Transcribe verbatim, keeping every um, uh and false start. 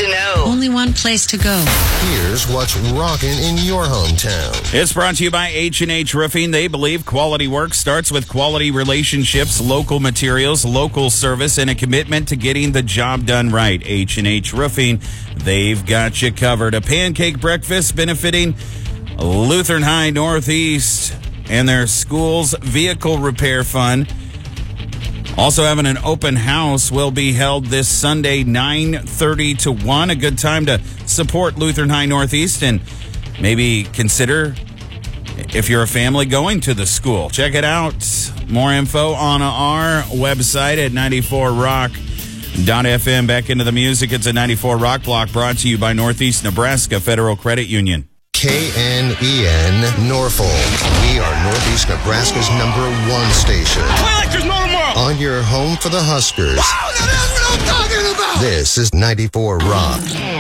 to know. Only one place to go. Here's what's rocking in your hometown. It's brought to you by H and H Roofing. They believe quality work starts with quality relationships, local materials, local service, and a commitment to getting the job done right. H and H Roofing, they've got you covered. A pancake breakfast benefiting Lutheran High Northeast and their school's vehicle repair fund. Also having an open house will be held this Sunday, nine thirty to one. A good time to support Lutheran High Northeast and maybe consider if you're a family going to the school. Check it out. More info on our website at ninety-four rock dot f m. Back into the music. It's a ninety-four Rock Block brought to you by Northeast Nebraska Federal Credit Union. K N E N Norfolk. We are Northeast Nebraska's number one station. Play like there's no tomorrow. On your home for the Huskers. Wow, that's what I'm talking about. This is ninety-four Rock.